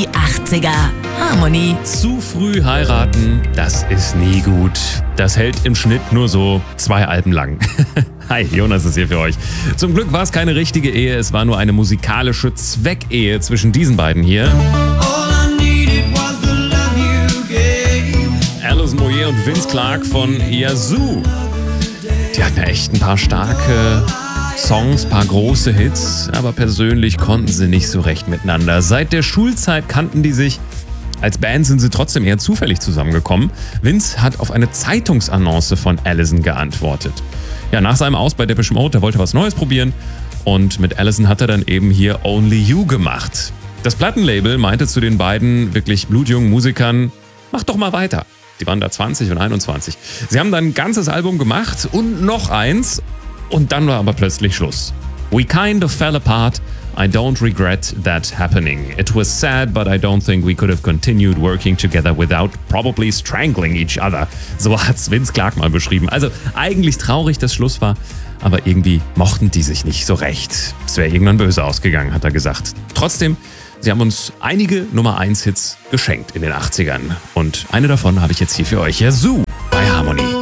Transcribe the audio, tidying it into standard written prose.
Die 80er. Harmony. Zu früh heiraten, das ist nie gut. Das hält im Schnitt nur so 2 Alben lang. Hi, Jonas ist hier für euch. Zum Glück war es keine richtige Ehe, es war nur eine musikalische Zweckehe zwischen diesen beiden hier. Alison Moyet und Vince Clarke von Yazoo. Die hatten ja echt ein paar starke Songs, paar große Hits, aber persönlich konnten sie nicht so recht miteinander. Seit der Schulzeit kannten die sich. Als Band sind sie trotzdem eher zufällig zusammengekommen. Vince hat auf eine Zeitungsannonce von Alison geantwortet. Ja, nach seinem Aus bei Depeche Mode, der wollte was Neues probieren und mit Alison hat er dann eben hier Only You gemacht. Das Plattenlabel meinte zu den beiden wirklich blutjungen Musikern, mach doch mal weiter. Die waren da 20 und 21. Sie haben dann ein ganzes Album gemacht und noch eins und dann war aber plötzlich Schluss. We kind of fell apart. I don't regret that happening. It was sad, but I don't think we could have continued working together without probably strangling each other. So hat's Vince Clarke mal beschrieben. Also eigentlich traurig, dass Schluss war, aber irgendwie mochten die sich nicht so recht. Es wäre irgendwann böse ausgegangen, hat er gesagt. Trotzdem, sie haben uns einige Nummer-1-Hits geschenkt in den 80ern. Und eine davon habe ich jetzt hier für euch. Yazoo bei Harmony.